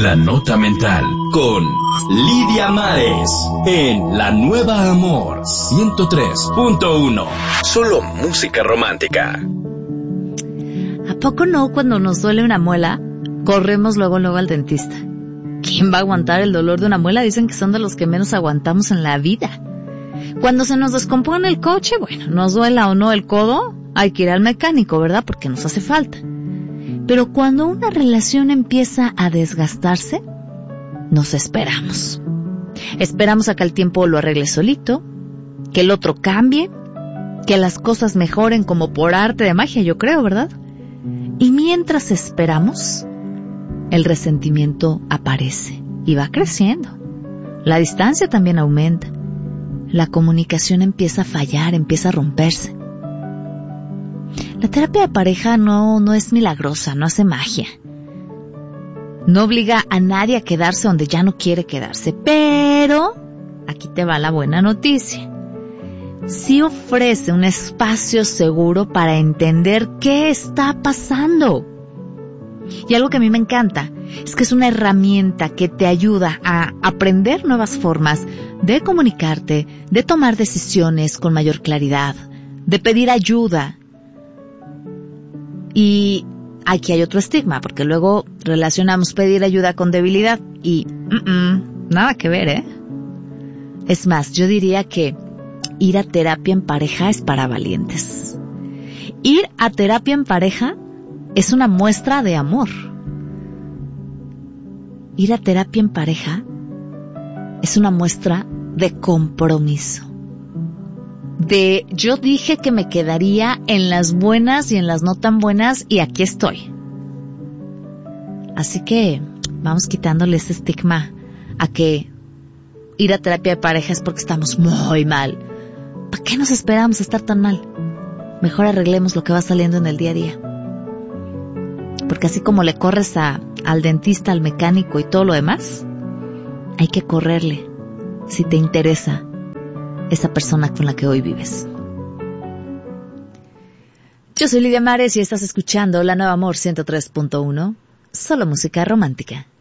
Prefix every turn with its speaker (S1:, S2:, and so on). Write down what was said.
S1: La Nota Mental con Lidia Mares en La Nueva Amor 103.1. Solo música romántica.
S2: ¿A poco no cuando nos duele una muela, corremos luego al dentista? ¿Quién va a aguantar el dolor de una muela? Dicen que son de los que menos aguantamos en la vida. Cuando se nos descompone el coche, bueno, nos duela o no el codo, hay que ir al mecánico, ¿verdad? Porque nos hace falta. Pero cuando una relación empieza a desgastarse, nos esperamos. Esperamos a que el tiempo lo arregle solito, que el otro cambie, que las cosas mejoren como por arte de magia, yo creo, ¿verdad? Y mientras esperamos, el resentimiento aparece y va creciendo. La distancia también aumenta. La comunicación empieza a fallar, empieza a romperse. La terapia de pareja no es milagrosa, no hace magia. No obliga a nadie a quedarse donde ya no quiere quedarse, pero aquí te va la buena noticia. Sí ofrece un espacio seguro para entender qué está pasando. Y algo que a mí me encanta es que es una herramienta que te ayuda a aprender nuevas formas de comunicarte, de tomar decisiones con mayor claridad, de pedir ayuda. Y aquí hay otro estigma, porque luego relacionamos pedir ayuda con debilidad y nada que ver, ¿eh? Es más, yo diría que ir a terapia en pareja es para valientes. Ir a terapia en pareja es una muestra de amor. Ir a terapia en pareja es una muestra de compromiso. De yo dije que me quedaría en las buenas y en las no tan buenas y aquí estoy. Así que vamos quitándole ese estigma a que ir a terapia de pareja es porque estamos muy mal. ¿Para qué nos esperamos estar tan mal? Mejor arreglemos lo que va saliendo en el día a día. Porque así como le corres al dentista, al mecánico y todo lo demás, hay que correrle si te interesa esa persona con la que hoy vives. Yo soy Lidia Mares y estás escuchando La Nueva Amor 103.1, solo música romántica.